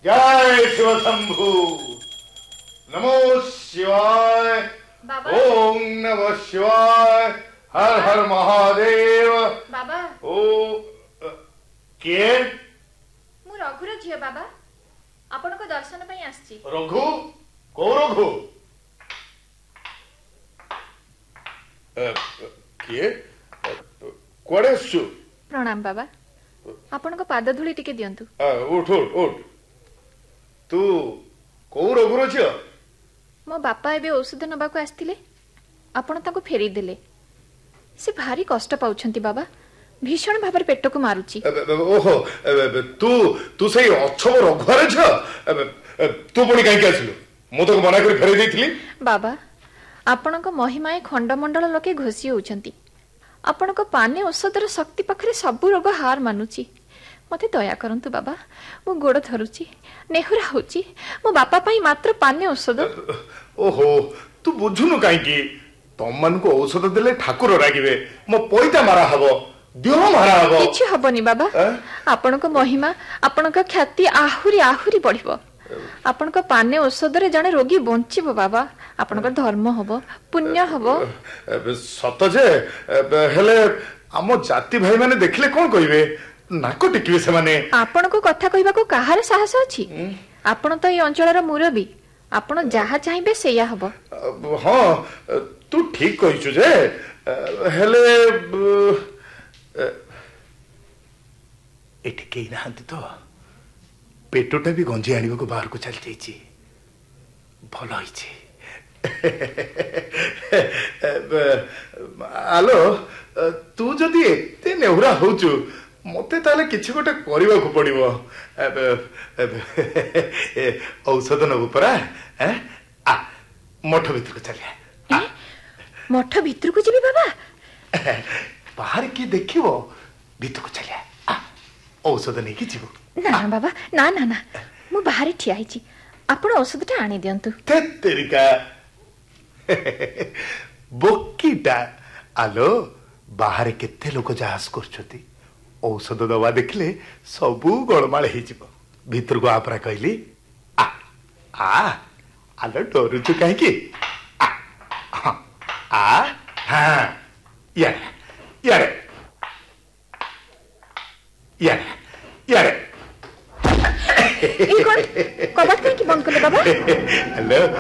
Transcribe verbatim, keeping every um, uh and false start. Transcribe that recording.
जय शिव शंभु। नमो शिवाय। बाबा। ओम नमः शिवाय। हर हर महादेव। बाबा। ओ किए? मु रघुर झियो बाबा, आपण को दर्शन पई आछि। रघु? को रघु? किए? कुआडे आसु? प्रणाम बाबा, आपण को पाद धूली टिके दियंतु। उठ उठ उठ। तू को रघुर झियो? मो बापा एबे औषध नबाको आस्थिले, आपण ताको फेरी देले। से भारी कष्ट पाउछंती बाबा, भीषण भाबर पेट को मारुची। ओहो, तू तू सही अछब रघुर झियो? तू पुणी काहे आसिलु? मु तो मना कर फेरी देइथिली। बाबा, आपण को महिमाए खंडमंडल लोके घोषी होउछंती। आपण को पाने औषधर शक्ति पाखरे सब रोग हार मानुची। मते दया करंतु बाबा, मो गोड़ धरुची, नेहुरा होची। मो बापा पई मात्र पाने औषध। ओहो, तू बुझुनु काहे की? तम मन को औषध देले ठाकुर रागिबे, मो पइता मारा हबो, देह मारा हबो। किछि हबनी बाबा, आपण को महिमा, आपण को ख्याति आहुरी आहुरी बढ़िबो। आपण को पाने औषध रे जने रोगी बंचिबो बाबा। आपण को धर्म हबो, पुण्य हबो। सत जे हेले हम जाति भाई माने देखले कोन कहिबे? नाको टिकिबे से माने। आपण को कथा कहबा को काहार साहस अछि? आपण तो ए अंचलर मुरबी, आपण जहा चाहिबे सेया हबो। हां, तू ठीक कहिछु जे हेले एठी केही नाहंती तो पेटोटा भी गंजी आनिबा को बाहर को चल जाईची। भलो होईची। आलो, तू जदि एते नेहुरा होचु, मते ताले किछि गोटे करिबा को पड़िबो। औषध नबु परा। हैं? आ मठ भीतर को चलिया। मठ भीतर को जीबी बाबा? बाहर की देखिबो, भीतर को चलिया। आ औषध नै कि जीवो। ना ना बाबा, ना ना ना, मु बाहर ठिया आइची। आपण औषधटा आनी दियंतु। तेरिका बोकीटा। आलो, बाहर केते लोक जहाज करछथि, औषध दवा देखले सबू गळमाळ हे जिवो। भीतर को आपरा कहली। आ आ आलो, डरुछु काहे की? आ हां आ हां या या या या ए कोन कबाट काहे की बंद करले बाबा? हेलो,